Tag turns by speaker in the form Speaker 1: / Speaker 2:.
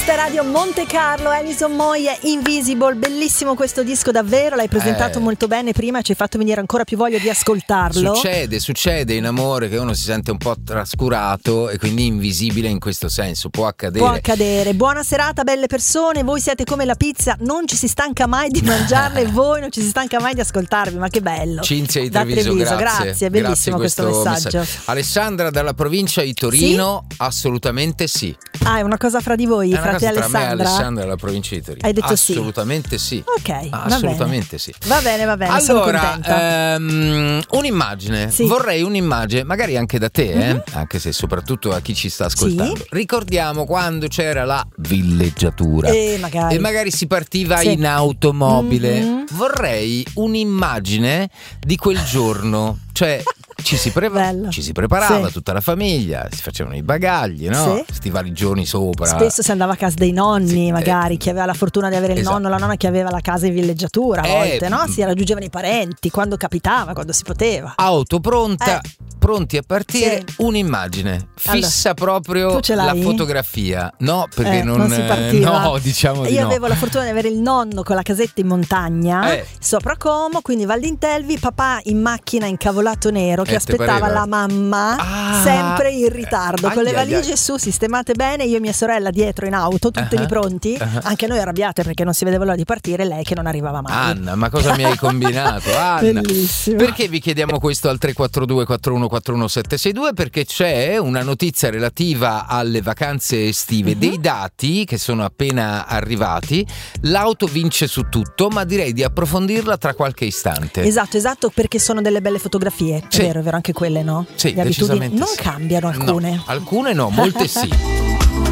Speaker 1: Questa è Radio Monte Carlo, Alison Moy, Invisible, bellissimo questo disco davvero, l'hai presentato molto bene prima, ci hai fatto venire ancora più voglia di ascoltarlo.
Speaker 2: Succede in amore che uno si sente un po' trascurato e quindi invisibile in questo senso, può accadere.
Speaker 1: Buona serata belle persone, voi siete come la pizza, non ci si stanca mai di mangiarla e voi non ci si stanca mai di ascoltarvi, ma che bello.
Speaker 2: Cinzia di Treviso,
Speaker 1: grazie, bellissimo questo messaggio.
Speaker 2: Alessandra dalla provincia di Torino, sì? Assolutamente sì.
Speaker 1: Ah, è una cosa fra di voi, fra te e Alessandra?
Speaker 2: Tra me e Alessandra dalla provincia di Torino.
Speaker 1: Hai detto
Speaker 2: assolutamente sì.
Speaker 1: Ok,
Speaker 2: assolutamente sì.
Speaker 1: Va bene,
Speaker 2: allora,
Speaker 1: sono contenta.
Speaker 2: Un'immagine, sì. Vorrei un'immagine, magari anche da te, anche se soprattutto a chi ci sta ascoltando. Sì. Ricordiamo quando c'era la villeggiatura e magari si partiva in automobile. Vorrei un'immagine di quel giorno, cioè ci si preparava tutta la famiglia, si facevano i bagagli, no? Sti valigioni sopra.
Speaker 1: Spesso si andava a casa dei nonni, magari chi aveva la fortuna di avere il nonno o la nonna che aveva la casa in villeggiatura, a volte, no? Si raggiungevano i parenti quando capitava, quando si poteva.
Speaker 2: Auto pronta, pronti a partire, un'immagine fissa, proprio la fotografia. No, perché non
Speaker 1: si partiva.
Speaker 2: No, diciamo di
Speaker 1: Io
Speaker 2: no.
Speaker 1: avevo la fortuna di avere il nonno con la casetta in montagna sopra Como, quindi Val d'Intelvi, papà in macchina incavolato nero che aspettava la mamma sempre in ritardo con le valigie su sistemate bene, io e mia sorella dietro in auto tutti lì pronti, anche noi arrabbiate perché non si vedeva l'ora di partire, lei che non arrivava mai.
Speaker 2: Anna, ma cosa mi hai combinato? Anna, bellissimo. Perché vi chiediamo questo al 342 41762? Perché c'è una notizia relativa alle vacanze estive, dei dati che sono appena arrivati. L'auto vince su tutto, ma direi di approfondirla tra qualche istante.
Speaker 1: Esatto, perché sono delle belle fotografie. È vero, anche quelle, no?
Speaker 2: Sì,
Speaker 1: le abitudini
Speaker 2: decisamente
Speaker 1: non cambiano alcune.
Speaker 2: No, alcune no, molte sì.